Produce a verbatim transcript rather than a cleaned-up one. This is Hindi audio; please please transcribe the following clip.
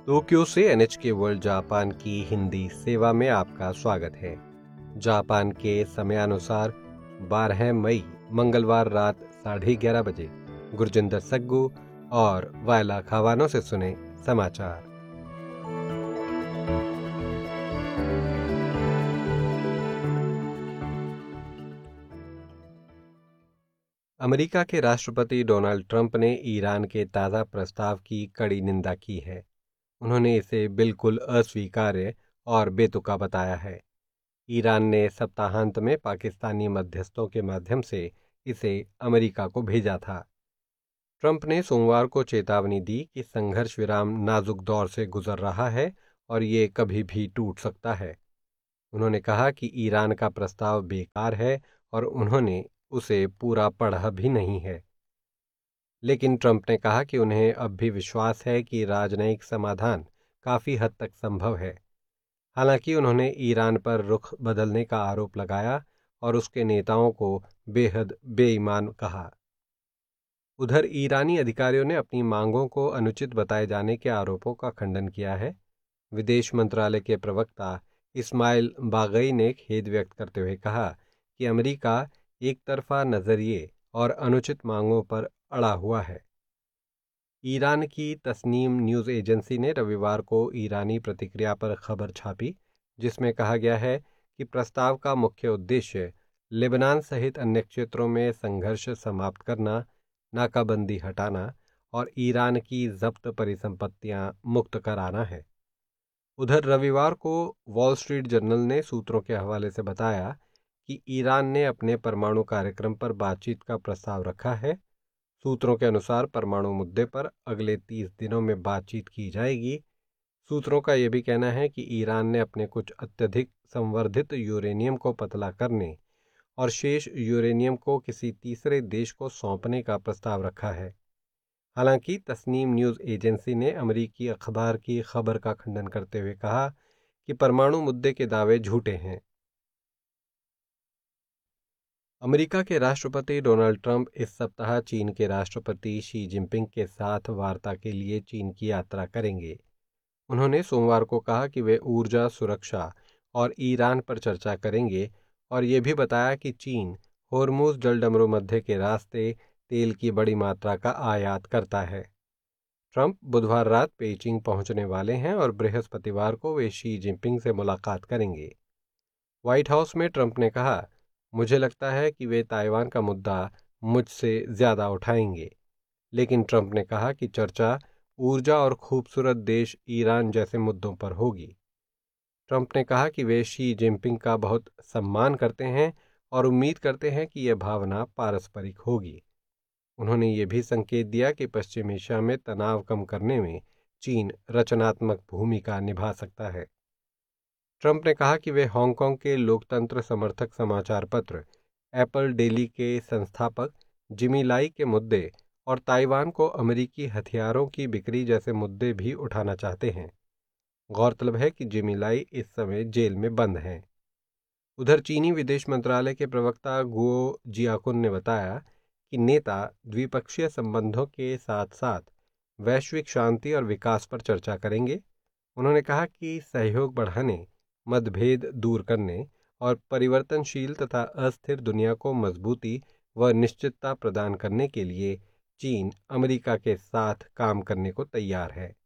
टोक्यो से एनएचके वर्ल्ड जापान की हिंदी सेवा में आपका स्वागत है। जापान के समयानुसार बारह मई मंगलवार रात साढ़े ग्यारह बजे गुरजिंदर सग्गू और वायला खावानो से सुने समाचार। अमेरिका के राष्ट्रपति डोनाल्ड ट्रंप ने ईरान के ताज़ा प्रस्ताव की कड़ी निंदा की है। उन्होंने इसे बिल्कुल अस्वीकार्य और बेतुका बताया है। ईरान ने सप्ताहांत में पाकिस्तानी मध्यस्थों के माध्यम से इसे अमेरिका को भेजा था। ट्रंप ने सोमवार को चेतावनी दी कि संघर्ष विराम नाजुक दौर से गुजर रहा है और ये कभी भी टूट सकता है। उन्होंने कहा कि ईरान का प्रस्ताव बेकार है और उन्होंने उसे पूरा पढ़ा भी नहीं है। लेकिन ट्रंप ने कहा कि उन्हें अब भी विश्वास है कि राजनयिक समाधान काफ़ी हद तक संभव है। हालांकि उन्होंने ईरान पर रुख बदलने का आरोप लगाया और उसके नेताओं को बेहद बेईमान कहा। उधर ईरानी अधिकारियों ने अपनी मांगों को अनुचित बताए जाने के आरोपों का खंडन किया है। विदेश मंत्रालय के प्रवक्ता इस्माइल बागई ने खेद व्यक्त करते हुए कहा कि अमेरिका एक तरफा नज़रिए और अनुचित मांगों पर अड़ा हुआ है। ईरान की तस्नीम न्यूज़ एजेंसी ने रविवार को ईरानी प्रतिक्रिया पर खबर छापी, जिसमें कहा गया है कि प्रस्ताव का मुख्य उद्देश्य लेबनान सहित अन्य क्षेत्रों में संघर्ष समाप्त करना, नाकाबंदी हटाना और ईरान की जब्त परिसंपत्तियां मुक्त कराना है। उधर रविवार को वॉल स्ट्रीट जर्नल ने सूत्रों के हवाले से बताया कि ईरान ने अपने परमाणु कार्यक्रम पर बातचीत का प्रस्ताव रखा है। सूत्रों के अनुसार परमाणु मुद्दे पर अगले तीस दिनों में बातचीत की जाएगी। सूत्रों का यह भी कहना है कि ईरान ने अपने कुछ अत्यधिक संवर्धित यूरेनियम को पतला करने और शेष यूरेनियम को किसी तीसरे देश को सौंपने का प्रस्ताव रखा है। हालांकि तस्नीम न्यूज़ एजेंसी ने अमेरिकी अखबार की खबर का खंडन करते हुए कहा कि परमाणु मुद्दे के दावे झूठे हैं। अमेरिका के राष्ट्रपति डोनाल्ड ट्रंप इस सप्ताह चीन के राष्ट्रपति शी जिनपिंग के साथ वार्ता के लिए चीन की यात्रा करेंगे। उन्होंने सोमवार को कहा कि वे ऊर्जा सुरक्षा और ईरान पर चर्चा करेंगे और ये भी बताया कि चीन होर्मुज जलडमरू मध्य के रास्ते तेल की बड़ी मात्रा का आयात करता है। ट्रंप बुधवार रात पेइचिंग पहुंचने वाले हैं और बृहस्पतिवार को वे शी जिनपिंग से मुलाकात करेंगे। व्हाइट हाउस में ट्रंप ने कहा, मुझे लगता है कि वे ताइवान का मुद्दा मुझसे ज़्यादा उठाएंगे। लेकिन ट्रंप ने कहा कि चर्चा ऊर्जा और खूबसूरत देश ईरान जैसे मुद्दों पर होगी। ट्रंप ने कहा कि वे शी जिनपिंग का बहुत सम्मान करते हैं और उम्मीद करते हैं कि यह भावना पारस्परिक होगी। उन्होंने ये भी संकेत दिया कि पश्चिम एशिया में तनाव कम करने में चीन रचनात्मक भूमिका निभा सकता है। ट्रंप ने कहा कि वे हांगकांग के लोकतंत्र समर्थक समाचार पत्र एपल डेली के संस्थापक जिमी लाई के मुद्दे और ताइवान को अमेरिकी हथियारों की बिक्री जैसे मुद्दे भी उठाना चाहते हैं। गौरतलब है कि जिमी लाई इस समय जेल में बंद हैं। उधर चीनी विदेश मंत्रालय के प्रवक्ता गुओ जियाकुन ने बताया कि नेता द्विपक्षीय संबंधों के साथ साथ वैश्विक शांति और विकास पर चर्चा करेंगे। उन्होंने कहा कि सहयोग बढ़ाने, मतभेद दूर करने और परिवर्तनशील तथा अस्थिर दुनिया को मजबूती व निश्चितता प्रदान करने के लिए चीन अमेरिका के साथ काम करने को तैयार है।